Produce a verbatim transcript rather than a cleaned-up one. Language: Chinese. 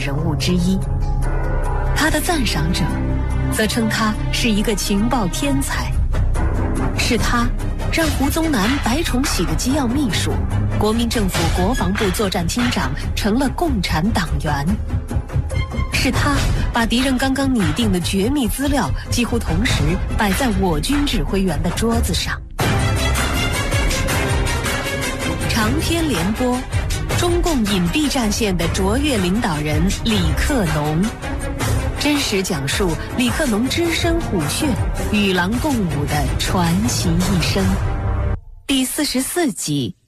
人物之一。他的赞赏者则称他是一个情报天才。是他让胡宗南、白崇禧的机要秘书、国民政府国防部作战厅长成了共产党员。是他把敌人刚刚拟定的绝密资料几乎同时摆在我军指挥员的桌子上。长篇联播，中共隐蔽战线的卓越领导人李克农，真实讲述李克农只身虎穴、与狼共舞的传奇一生。第四十四集。